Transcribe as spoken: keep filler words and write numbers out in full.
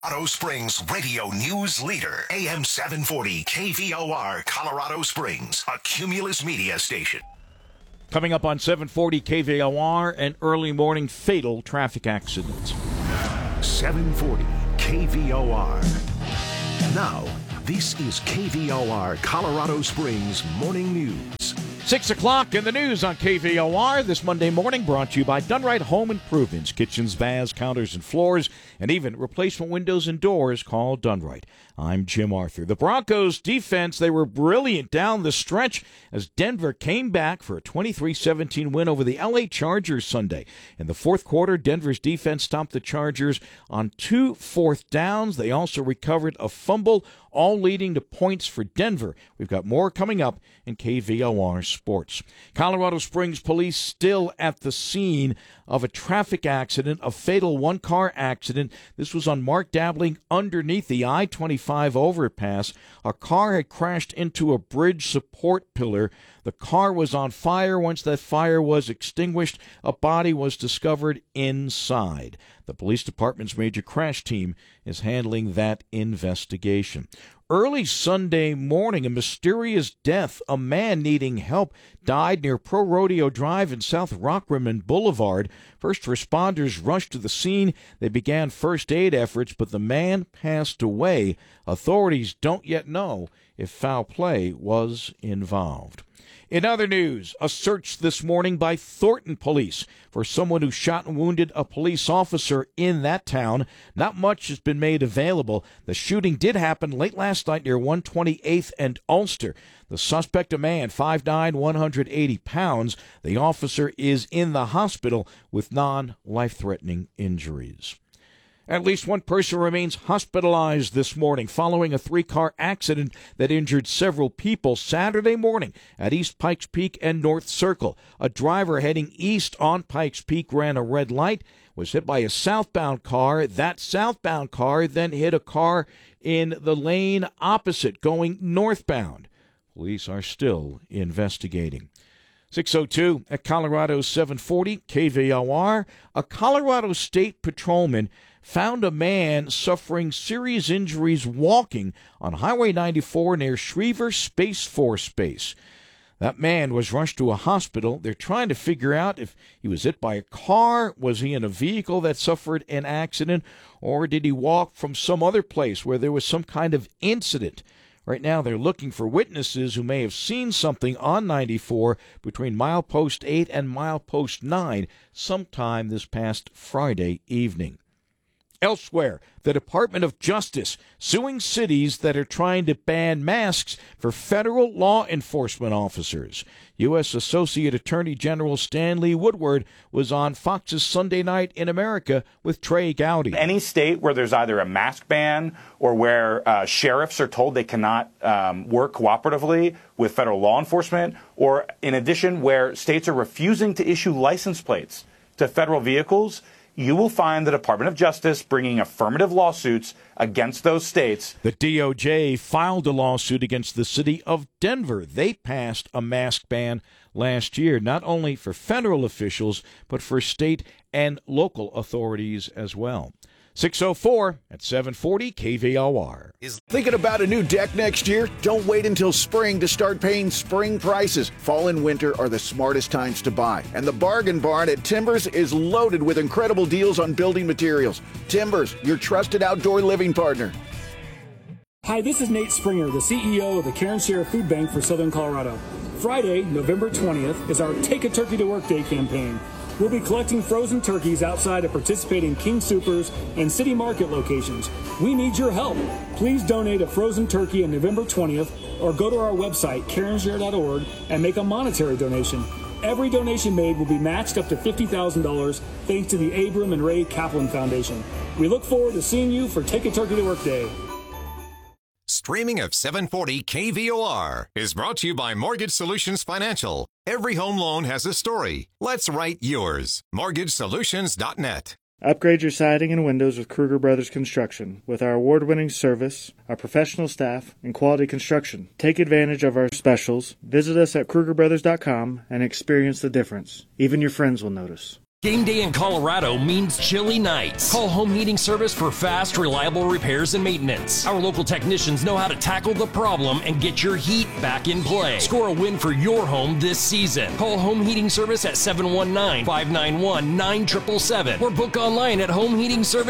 Colorado Springs radio news leader, A M seven forty K V O R, Colorado Springs, a Cumulus media station. Coming up on seven forty K V O R, an early morning fatal traffic accident. seven forty K V O R. Now, this is K V O R, Colorado Springs Morning News. Six o'clock in the news on K V O R this Monday morning, brought to you by Dunright Home Improvements, kitchens, baths, counters, and floors, and even replacement windows and doors. Call Dunright. I'm Jim Arthur. The Broncos defense, they were brilliant down the stretch as Denver came back for a twenty-three seventeen win over the L A Chargers Sunday. In the fourth quarter, Denver's defense stopped the Chargers on two fourth downs. They also recovered a fumble, all leading to points for Denver. We've got more coming up in K V O R Sports. Colorado Springs police still at the scene of a traffic accident, a fatal one-car accident. This was on Mark Dabbling underneath the I twenty-five overpass. A car had crashed into a bridge support pillar. The car was on fire. Once that fire was extinguished, a body was discovered inside. The police department's major crash team is handling that investigation. Early Sunday morning, a mysterious death. A man needing help died near Pro Rodeo Drive and South Rockrimmon Boulevard. First responders rushed to the scene. They began first aid efforts, but the man passed away. Authorities don't yet know if foul play was involved. In other news, a search this morning by Thornton police for someone who shot and wounded a police officer in that town. Not much has been made available. The shooting did happen late last night near one twenty-eighth and Ulster. The suspect, a man, five nine, one hundred eighty pounds. The officer is in the hospital with non-life-threatening injuries. At least one person remains hospitalized this morning following a three-car accident that injured several people Saturday morning at East Pikes Peak and North Circle. A driver heading east on Pikes Peak ran a red light, was hit by a southbound car. That southbound car then hit a car in the lane opposite going northbound. Police are still investigating. six oh two at Colorado seven forty K V O R. A Colorado State patrolman found a man suffering serious injuries walking on Highway ninety-four near Schriever Space Force Base. That man was rushed to a hospital. They're trying to figure out if he was hit by a car, was he in a vehicle that suffered an accident, or did he walk from some other place where there was some kind of incident. Right now, they're looking for witnesses who may have seen something on ninety-four between milepost eight and milepost nine sometime this past Friday evening. Elsewhere, the Department of Justice suing cities that are trying to ban masks for federal law enforcement officers. U S Associate Attorney General Stanley Woodward was on Fox's Sunday Night in America with Trey Gowdy. Any state where there's either a mask ban or where uh, sheriffs are told they cannot um, work cooperatively with federal law enforcement, or in addition where states are refusing to issue license plates to federal vehicles, you will find the Department of Justice bringing affirmative lawsuits against those states. The D O J filed a lawsuit against the city of Denver. They passed a mask ban last year, not only for federal officials, but for state and local authorities as well. six oh four at seven forty K V O R. Is thinking about a new deck next year? Don't wait until spring to start paying spring prices. Fall and winter are the smartest times to buy. And the Bargain Barn at Timbers is loaded with incredible deals on building materials. Timbers, your trusted outdoor living partner. Hi, this is Nate Springer, the C E O of the Karen Share Food Bank for Southern Colorado. Friday, November twentieth, is our Take a Turkey to Work Day campaign. We'll be collecting frozen turkeys outside of participating King Soopers and City Market locations. We need your help. Please donate a frozen turkey on November twentieth or go to our website, karen share dot org, and make a monetary donation. Every donation made will be matched up to fifty thousand dollars thanks to the Abram and Ray Kaplan Foundation. We look forward to seeing you for Take a Turkey to Work Day. Streaming of seven forty K V O R is brought to you by Mortgage Solutions Financial. Every home loan has a story. Let's write yours. mortgage solutions dot net. Upgrade your siding and windows with Kruger Brothers Construction. With our award-winning service, our professional staff, and quality construction. Take advantage of our specials. Visit us at kruger brothers dot com and experience the difference. Even your friends will notice. Game day in Colorado means chilly nights. Call Home Heating Service for fast, reliable repairs and maintenance. Our local technicians know how to tackle the problem and get your heat back in play. Score a win for your home this season. Call Home Heating Service at seven one nine, five nine one, nine seven seven seven or book online at home heating service